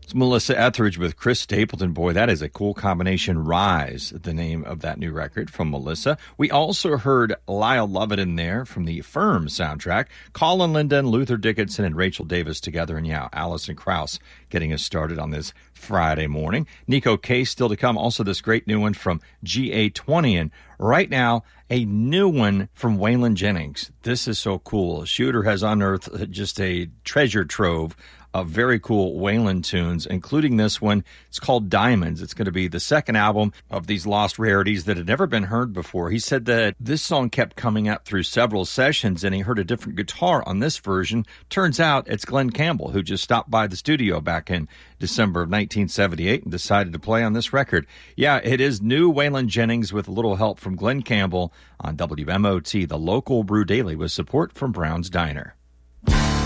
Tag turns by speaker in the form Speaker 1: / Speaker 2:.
Speaker 1: It's Melissa Etheridge with Chris Stapleton. Boy, that is a cool combination. Rise, the name of that new record from Melissa. We also heard Lyle Lovett in there from the Firm soundtrack. Colin Linden, Luther Dickinson, and Rachel Davis together. And yeah, Alison Krauss getting us started on this Friday morning. Nico Case still to come. Also this great new one from GA20. And right now, a new one from Waylon Jennings. This is so cool. Shooter has unearthed just a treasure trove of very cool Waylon tunes, including this one. It's called Diamonds. It's going to be the second album of these lost rarities that had never been heard before. He said that this song kept coming up through several sessions, and he heard a different guitar on this version. Turns out it's Glenn Campbell, who just stopped by the studio back in December of 1978 and decided to play on this record. Yeah, it is new Waylon Jennings with a little help from Glenn Campbell on WMOT, the local brew daily, with support from Brown's Diner.